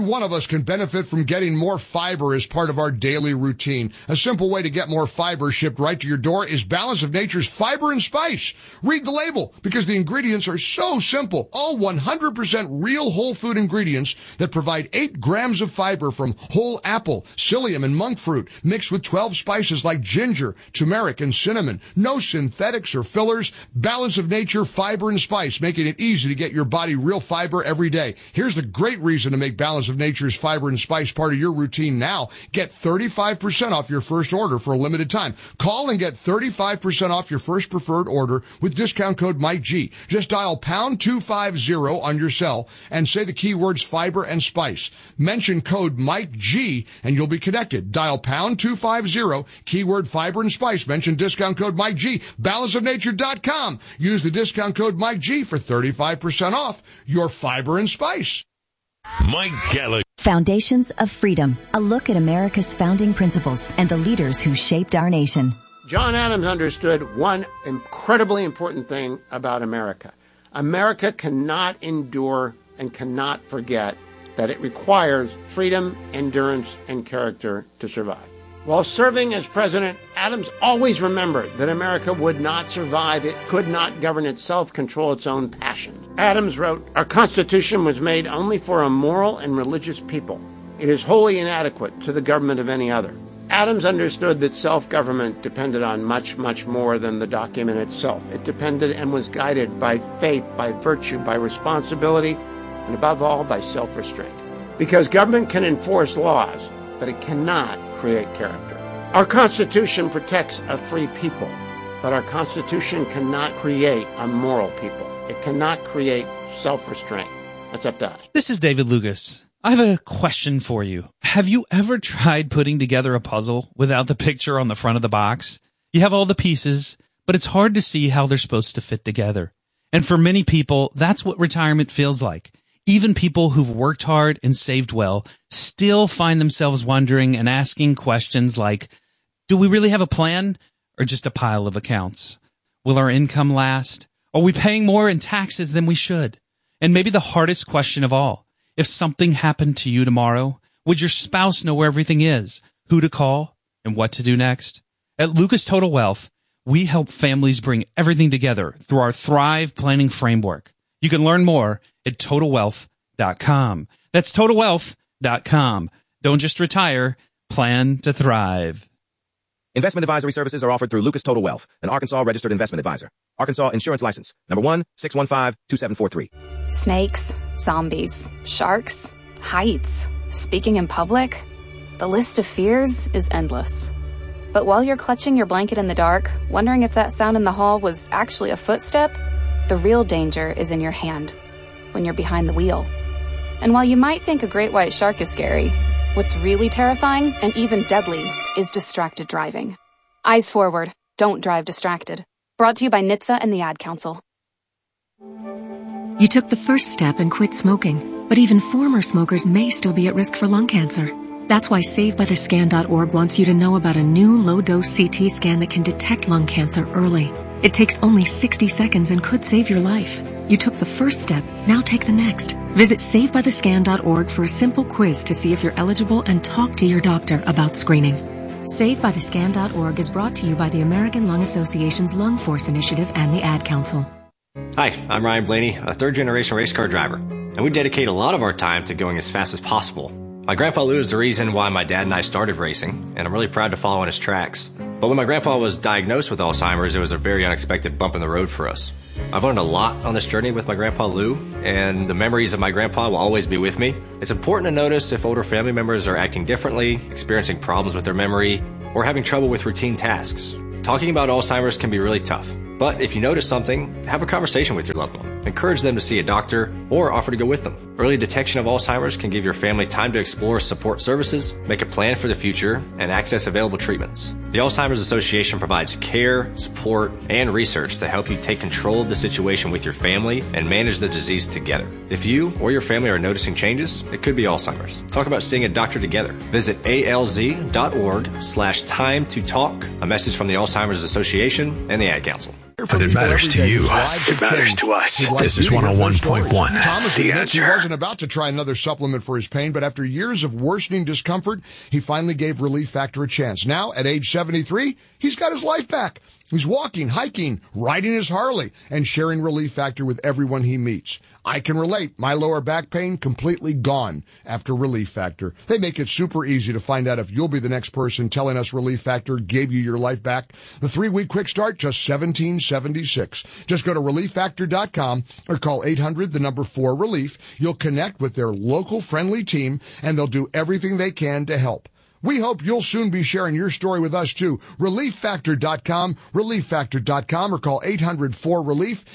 one of us can benefit from getting more fiber as part of our daily routine. A simple way to get more fiber shipped right to your door is Balance of Nature's Fiber and Spice. Read the label, because the ingredients are so simple. All 100% real whole food ingredients that provide 8 grams of fiber from whole apple, psyllium, and monk fruit, mixed with 12 spices like ginger, turmeric, and cinnamon. No synthetics or fillers. Balance of Nature Fiber and Spice, making it easy to get your body real fiber every day. Here's the great reason to make Balance of Nature's Fiber and Spice part of your routine now. Get 35% off your first order for a limited time. Call and get 35% off your first preferred order with discount code MikeG. Just dial pound 250 on your cell and say the keywords fiber and spice. Mention code MikeG and you'll be connected. Dial pound 250, keyword fiber and spice. Mention discount code MikeG. Balanceofnature.com. Use the discount code MikeG for 35% off your fiber and spice. Mike Gallagher. Foundations of Freedom, a look at America's founding principles and the leaders who shaped our nation. John Adams understood one incredibly important thing about America. America cannot endure and cannot forget that it requires freedom, endurance, and character to survive. While serving as president, Adams always remembered that America would not survive. It could not govern itself, control its own passions. Adams wrote, "Our Constitution was made only for a moral and religious people. It is wholly inadequate to the government of any other." Adams understood that self-government depended on much, much more than the document itself. It depended and was guided by faith, by virtue, by responsibility, and above all, by self-restraint. Because government can enforce laws, but it cannot create character. Our Constitution protects a free people, but our Constitution cannot create a moral people. It cannot create self-restraint. That's up to us. This is David Lucas. I have a question for you. Have you ever tried putting together a puzzle without the picture on the front of the box? You have all the pieces, but it's hard to see how they're supposed to fit together. And for many people, that's what retirement feels like. Even people who've worked hard and saved well still find themselves wondering and asking questions like, do we really have a plan or just a pile of accounts? Will our income last? Are we paying more in taxes than we should? And maybe the hardest question of all, if something happened to you tomorrow, would your spouse know where everything is, who to call, and what to do next? At Lucas Total Wealth, we help families bring everything together through our Thrive Planning Framework. You can learn more at TotalWealth.com. That's TotalWealth.com. Don't just retire, plan to thrive. Investment advisory services are offered through Lucas Total Wealth, an Arkansas registered investment advisor. Arkansas Insurance License, number 1-615-2743. Snakes, zombies, sharks, heights, speaking in public. The list of fears is endless. But while you're clutching your blanket in the dark, wondering if that sound in the hall was actually a footstep, the real danger is in your hand, when you're behind the wheel. And while you might think a great white shark is scary, what's really terrifying and even deadly is distracted driving. Eyes forward, don't drive distracted. Brought to you by NHTSA and the Ad Council. You took the first step and quit smoking, but even former smokers may still be at risk for lung cancer. That's why SaveByTheScan.org wants you to know about a new low-dose CT scan that can detect lung cancer early. It takes only 60 seconds and could save your life. You took the first step, now take the next. Visit SaveByTheScan.org for a simple quiz to see if you're eligible and talk to your doctor about screening. SaveByTheScan.org is brought to you by the American Lung Association's Lung Force Initiative and the Ad Council. Hi, I'm Ryan Blaney, a third-generation race car driver, and we dedicate a lot of our time to going as fast as possible. My Grandpa Lou is the reason why my dad and I started racing, and I'm really proud to follow in his tracks. But when my grandpa was diagnosed with Alzheimer's, it was a very unexpected bump in the road for us. I've learned a lot on this journey with my Grandpa Lou, and the memories of my grandpa will always be with me. It's important to notice if older family members are acting differently, experiencing problems with their memory, or having trouble with routine tasks. Talking about Alzheimer's can be really tough. But if you notice something, have a conversation with your loved one. Encourage them to see a doctor or offer to go with them. Early detection of Alzheimer's can give your family time to explore support services, make a plan for the future, and access available treatments. The Alzheimer's Association provides care, support, and research to help you take control of the situation with your family and manage the disease together. If you or your family are noticing changes, it could be Alzheimer's. Talk about seeing a doctor together. Visit alz.org/time to talk. A message from the Alzheimer's Association and the Ad Council. hear from But it people matters every to day you. whose lives It have matters changed. to us. Who'd like This is you to hear their 101.1. stories. Thomas The admits he Answer. wasn't about to try another supplement for his pain, but after years of worsening discomfort, he finally gave Relief Factor a chance. Now, at age 73, he's got his life back. He's walking, hiking, riding his Harley, and sharing Relief Factor with everyone he meets. I can relate. My lower back pain completely gone after Relief Factor. They make it super easy to find out if you'll be the next person telling us Relief Factor gave you your life back. The 3-week quick start, just $17.76. Just go to ReliefFactor.com or call 800-4-RELIEF. You'll connect with their local friendly team, and they'll do everything they can to help. We hope you'll soon be sharing your story with us too. ReliefFactor.com, ReliefFactor.com, or call 800-4-RELIEF,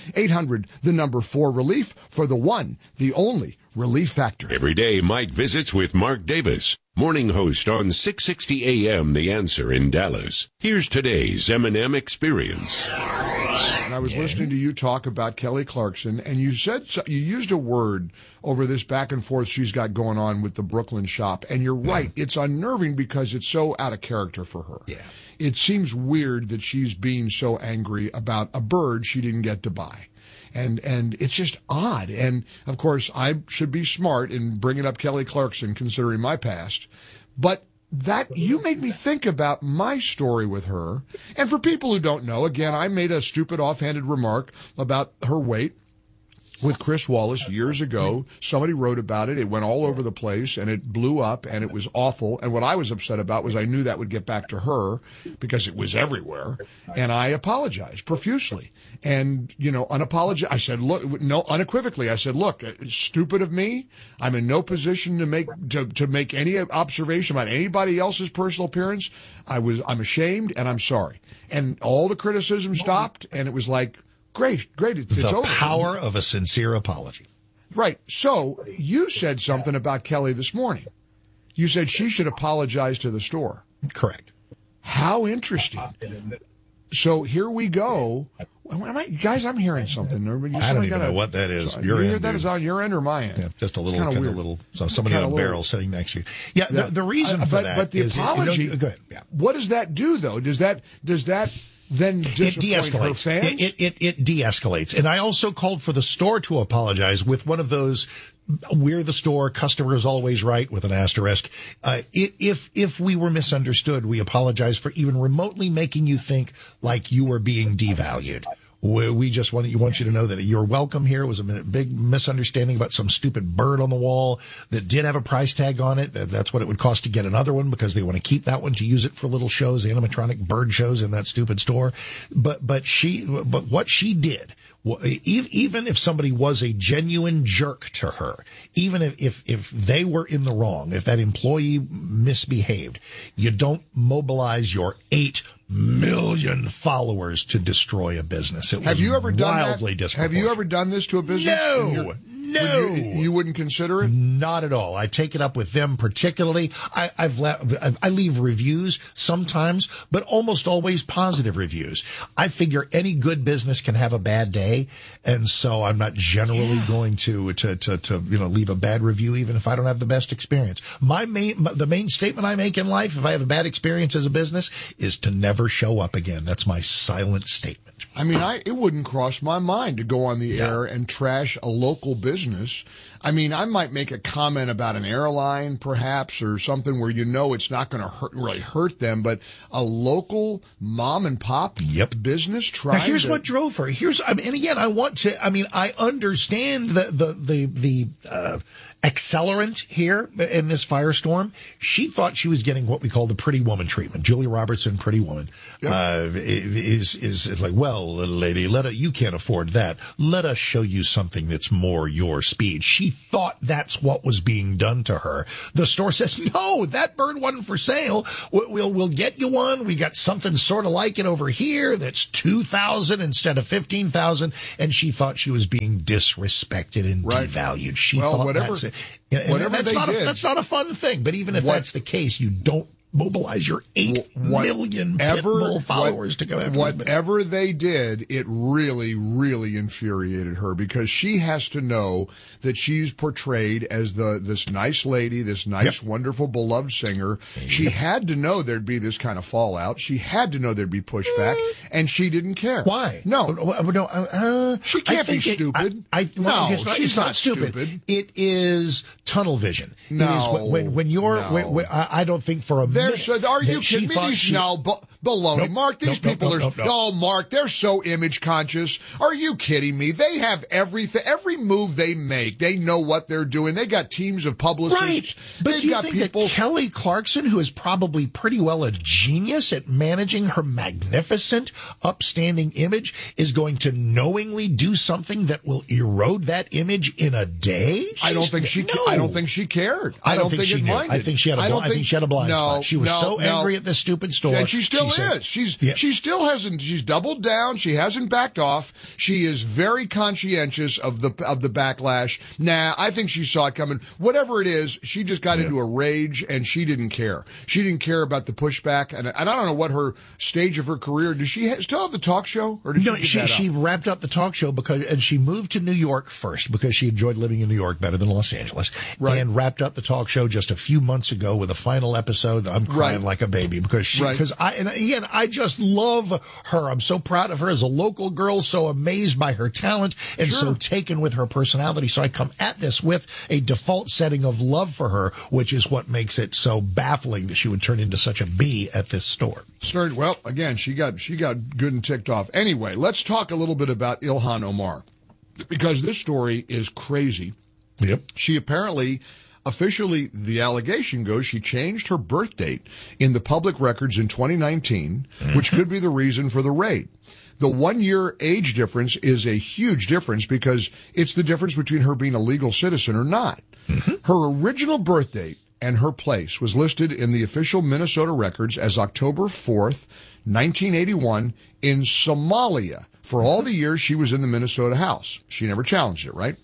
800-4-RELIEF for the one, the only Relief Factor. Every day, Mike visits with Mark Davis, morning host on 660 AM The Answer in Dallas. Here's today's M&M Experience. And I was listening to you talk about Kelly Clarkson, and you used a word over this back and forth she's got going on with the Brooklyn shop. And you're right. It's unnerving because it's so out of character for her. Yeah. It seems weird that she's being so angry about a bird she didn't get to buy. And it's just odd. And of course, I should be smart in bringing up Kelly Clarkson, considering my past. But that you made me think about my story with her. And for people who don't know, again, I made a stupid offhanded remark about her weight with Chris Wallace years ago. Somebody wrote about it. It went all over the place and it blew up and it was awful. And what I was upset about was I knew that would get back to her because it was everywhere. And I apologized profusely. And, I said, look, no, unequivocally, I said, look, it's stupid of me. I'm in no position to make any observation about anybody else's personal appearance. I'm ashamed and I'm sorry. And all the criticism stopped and it was like, Great. It's over. The power of a sincere apology. Right. So you said something about Kelly this morning. You said she should apologize to the store. Correct. How interesting. So here we go. Guys, I'm hearing something. I don't even know what that is. You hear that is on your end or my end? Yeah, just a little, so somebody on a barrel sitting next to you. Yeah, the reason for that but the is apology. Go ahead. Yeah. What does that do though? Does that then it de-escalates. Fans? It de-escalates. And I also called for the store to apologize with one of those, we're the store, customer is always right with an asterisk. If we were misunderstood, we apologize for even remotely making you think like you were being devalued. We just want you to know that you're welcome here. It was a big misunderstanding about some stupid bird on the wall that did have a price tag on it. That's what it would cost to get another one because they want to keep that one to use it for little shows, animatronic bird shows in that stupid store. But what she did, even if somebody was a genuine jerk to her, even if they were in the wrong, if that employee misbehaved, you don't mobilize your 8 million followers to destroy a business. It was wildly disproportionate. Have you ever done this to a business? No. You wouldn't consider it? Not at all. I take it up with them particularly. I leave reviews sometimes, but almost always positive reviews. I figure any good business can have a bad day, and so I'm not generally going to leave a bad review even if I don't have the best experience. The main statement I make in life, if I have a bad experience as a business, is to never show up again. That's my silent statement. I mean, it wouldn't cross my mind to go on the air and trash a local business. I mean, I might make a comment about an airline, perhaps, or something where it's not going to really hurt them, but a local mom and pop business trying. Now, here's what drove her. I understand the accelerant here in this firestorm. She thought she was getting what we call the Pretty Woman treatment. Julia Robertson, Pretty Woman, is like, well, little lady, you can't afford that. Let us show you something that's more your speed. She thought that's what was being done to her. The store says, no, that bird wasn't for sale. We'll get you one. We got something sort of like it over here that's $2,000 instead of $15,000. And she thought she was being disrespected and devalued. She thought that's it. Whatever that's not a fun thing. But even if that's the case, you don't mobilize your 8 million Pitbull followers to go after whatever they did, it really, really infuriated her because she has to know that she's portrayed as this nice lady, this nice, wonderful, beloved singer. She had to know there'd be this kind of fallout. She had to know there'd be pushback, and she didn't care. Why? No, she can't be stupid. She's not stupid. It is tunnel vision. No, when you're, I don't think for a minute. Are you kidding me? Baloney. Nope, Mark, these people are, no, Mark, they're so image conscious. Are you kidding me? They have everything, every move they make, they know what they're doing. They got teams of publicists. Right. But do you think that Kelly Clarkson, who is probably pretty well a genius at managing her magnificent, upstanding image, is going to knowingly do something that will erode that image in a day? I don't think she cared. I don't think she knew. Minded. I think she had a blind spot. She was so angry at this stupid store. And she still is. She still hasn't. She's doubled down. She hasn't backed off. She is very conscientious of the backlash. Nah, I think she saw it coming. Whatever it is, she just got into a rage and she didn't care. She didn't care about the pushback. And I don't know what her stage of her career. Does she still have the talk show, or did she wrapped up the talk show and she moved to New York first because she enjoyed living in New York better than Los Angeles, and wrapped up the talk show just a few months ago with a final episode. I'm crying like a baby because I just love her. I'm so proud of her as a local girl, so amazed by her talent and so taken with her personality. So I come at this with a default setting of love for her, which is what makes it so baffling that she would turn into such a bee at this store. Well, again, she got good and ticked off. Anyway, let's talk a little bit about Ilhan Omar, because this story is crazy. Yep. She apparently, officially, the allegation goes, she changed her birth date in the public records in 2019, which could be the reason for the raid. The 1-year age difference is a huge difference because it's the difference between her being a legal citizen or not. Her original birth date and her place was listed in the official Minnesota records as October 4th, 1981 in Somalia. For all the years she was in the Minnesota House. She never challenged it, right?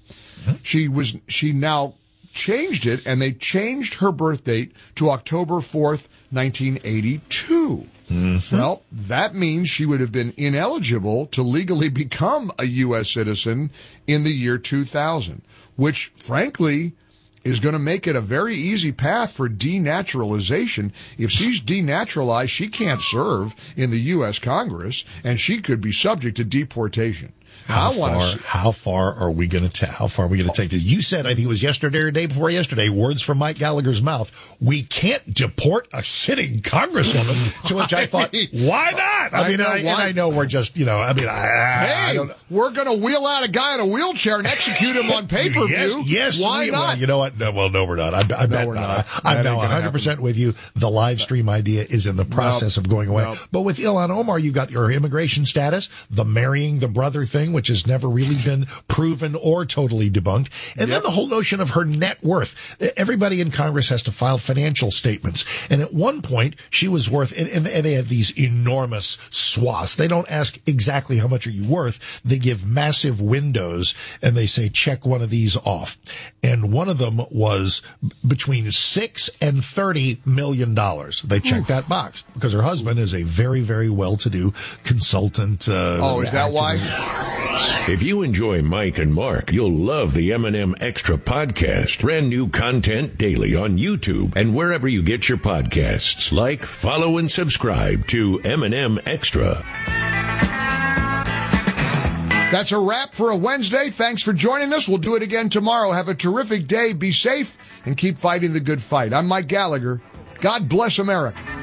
She now changed it, and they changed her birth date to October 4th, 1982. Well, that means she would have been ineligible to legally become a U.S. citizen in the year 2000, which, frankly, is going to make it a very easy path for denaturalization. If she's denaturalized, she can't serve in the U.S. Congress, and she could be subject to deportation. How far are we going to take this? You said, I think it was yesterday or the day before yesterday, words from Mike Gallagher's mouth. We can't deport a sitting congresswoman. To which I thought, why not? I know we're just, I don't know. We're going to wheel out a guy in a wheelchair and execute him on pay-per-view. Yes. Why not? Well, you know what? No, we're not. I bet not. I'm now 100% with you. The live stream idea is in the process of going away. But with Ilhan Omar, you've got your immigration status, the marrying the brother thing, which has never really been proven or totally debunked. And then the whole notion of her net worth. Everybody in Congress has to file financial statements. And at one point, she was worth, and they have these enormous swaths. They don't ask exactly how much are you worth. They give massive windows and they say, check one of these off. And one of them was between $6 and $30 million. They checked that box because her husband is a very, very well-to-do consultant. Is that why? If you enjoy Mike and Mark, you'll love the M&M Extra podcast. Brand new content daily on YouTube and wherever you get your podcasts. Like, follow, and subscribe to M&M Extra. That's a wrap for a Wednesday. Thanks for joining us. We'll do it again tomorrow. Have a terrific day. Be safe and keep fighting the good fight. I'm Mike Gallagher. God bless America.